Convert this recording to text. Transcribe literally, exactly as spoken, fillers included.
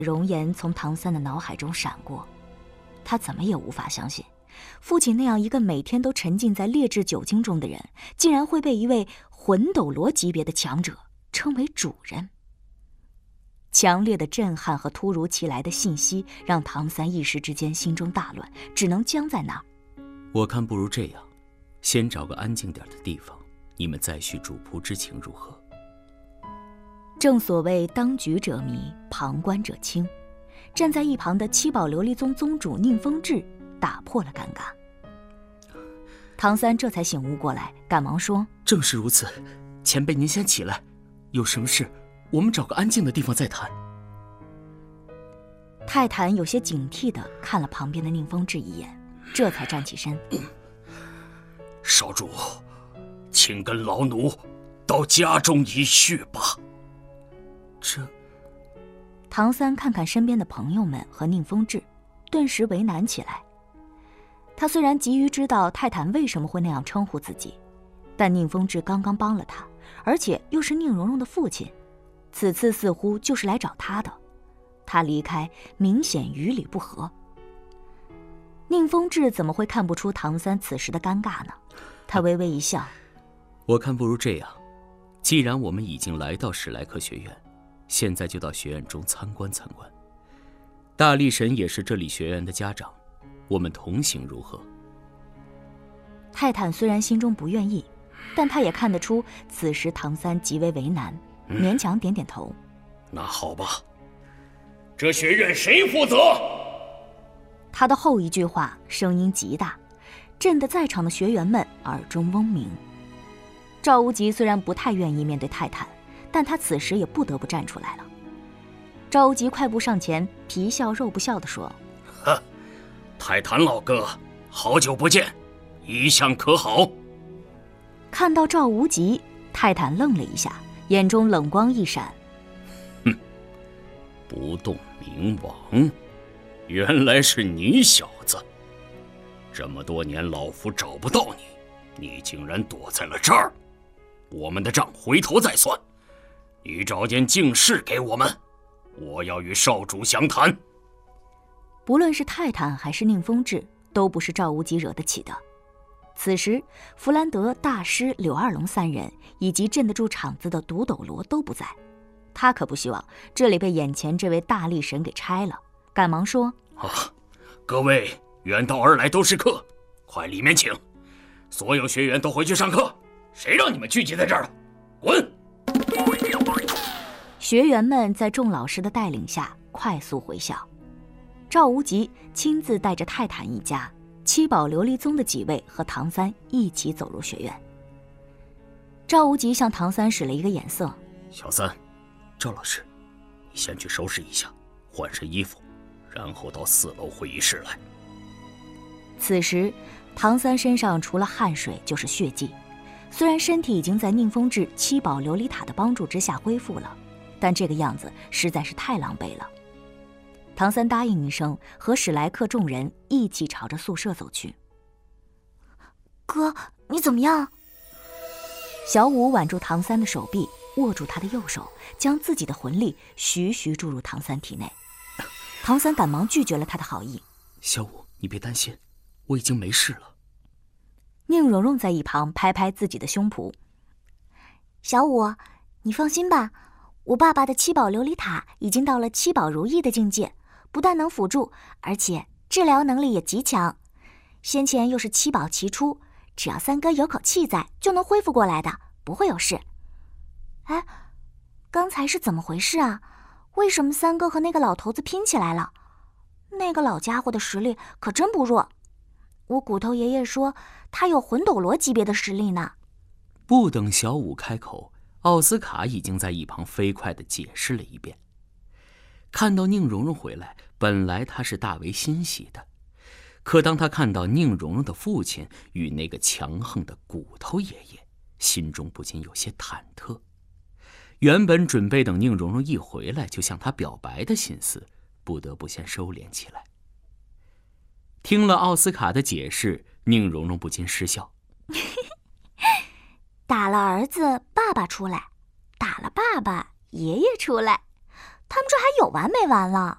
容颜从唐三的脑海中闪过，他怎么也无法相信，父亲那样一个每天都沉浸在劣质酒精中的人，竟然会被一位魂斗罗级别的强者称为主人。强烈的震撼和突如其来的信息让唐三一时之间心中大乱，只能僵在那儿。 我看不如这样，先找个安静点的地方，你们再叙主仆之情如何？ 正所谓当局者迷，旁观者清。站在一旁的七宝琉璃宗宗主宁风致打破了尴尬。唐三这才醒悟过来，赶忙说： 正是如此，前辈您先起来，有什么事我们找个安静的地方再谈。 泰坦有些警惕地看了旁边的宁风致一眼，这才站起身。 少主，请跟老奴到家中一叙吧。 这唐三看看身边的朋友们和宁风致，顿时为难起来。他虽然急于知道泰坦为什么会那样称呼自己，但宁风致刚刚帮了他，而且又是宁荣荣的父亲，此次似乎就是来找他的。他离开明显与理不合。宁风致怎么会看不出唐三此时的尴尬呢？他微微一笑： 我看不如这样，既然我们已经来到史莱克学院，现在就到学院中参观参观。大力神也是这里学院的家长，我们同行如何？ 泰坦虽然心中不愿意，但他也看得出此时唐三极为为难，勉强点点头。 那好吧，这学院谁负责？ 他的后一句话声音极大，震得在场的学员们耳中嗡鸣。赵无极虽然不太愿意面对泰坦，但他此时也不得不站出来了。赵无极快步上前，皮笑肉不笑地说： 呵，泰坦老哥，好久不见，一向可好？ 看到赵无极，泰坦愣了一下，眼中冷光一闪。 哼，不动明王，原来是你小子！这么多年老夫找不到你，你竟然躲在了这儿。我们的账回头再算，你找间净室给我们，我要与少主详谈。 不论是泰坦还是宁风致，都不是赵无极惹得起的。此时弗兰德、大师、柳二龙三人以及镇得住场子的独斗罗都不在，他可不希望这里被眼前这位大力神给拆了，赶忙说： 啊，各位远道而来都是客，快里面请，所有学员都回去上课，谁让你们聚集在这儿了？滚！ 学员们在众老师的带领下快速回校。赵无极亲自带着泰坦一家、七宝琉璃宗的几位和唐三一起走入学院。赵无极向唐三使了一个眼色： 小三，赵老师，你先去收拾一下，换身衣服，然后到四楼会议室来。 此时唐三身上除了汗水就是血迹，虽然身体已经在宁风致七宝琉璃塔的帮助之下恢复了，但这个样子实在是太狼狈了。唐三答应一声，和史莱克众人一起朝着宿舍走去。 哥，你怎么样？ 小舞挽住唐三的手臂，握住他的右手，将自己的魂力徐徐注入唐三体内。唐三赶忙拒绝了他的好意： 小舞，你别担心，我已经没事了。 宁荣荣在一旁拍拍自己的胸脯： 小舞，你放心吧，我爸爸的七宝琉璃塔已经到了七宝如意的境界，不但能辅助，而且治疗能力也极强。先前又是七宝齐出，只要三哥有口气在，就能恢复过来的，不会有事。哎，刚才是怎么回事啊？为什么三哥和那个老头子拼起来了？那个老家伙的实力可真不弱，我骨头爷爷说他有魂斗罗级别的实力呢。 不等小舞开口，奥斯卡已经在一旁飞快地解释了一遍。看到宁荣荣回来，本来他是大为欣喜的，可当他看到宁荣荣的父亲与那个强横的骨头爷爷，心中不禁有些忐忑。原本准备等宁荣荣一回来就向他表白的心思，不得不先收敛起来。听了奥斯卡的解释，宁荣荣不禁失笑： 打了儿子，爸爸出来；打了爸爸，爷爷出来。他们这还有完没完了？